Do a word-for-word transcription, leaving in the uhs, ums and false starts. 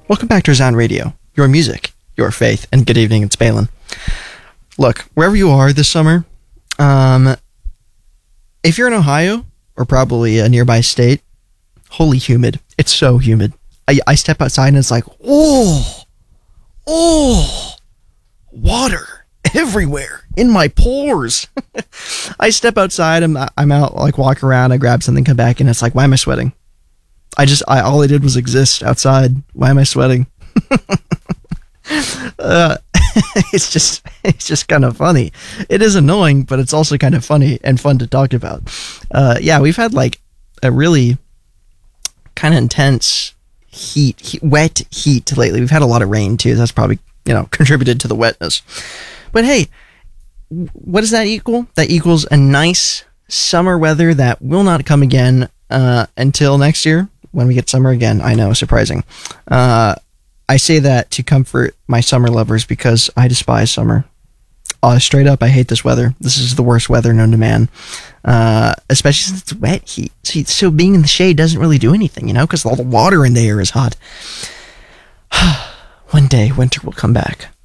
Welcome back to Resound Radio, your music, your faith, and good evening, it's Balin. Look, wherever you are this summer, um, if you're in Ohio, or probably a nearby state, holy humid. It's so humid. I, I step outside and it's like, oh, oh, water everywhere in my pores. I step outside, I'm, I'm out, like, walk around, I grab something, come back, and it's like, why am I sweating? I just, I all I did was exist outside. Why am I sweating? uh, it's just, it's just kind of funny. It is annoying, but it's also kind of funny and fun to talk about. Uh, yeah, we've had like a really kind of intense heat, heat, wet heat lately. We've had a lot of rain too. That's probably, you know, contributed to the wetness. But hey, what does that equal? That equals a nice summer weather that will not come again uh, until next year. When we get summer again. I know, surprising. Uh, I say that to comfort my summer lovers because I despise summer. Uh, straight up, I hate this weather. This is the worst weather known to man. Uh, especially since it's wet heat. So, so being in the shade doesn't really do anything, you know, because all the water in the air is hot. One day, winter will come back.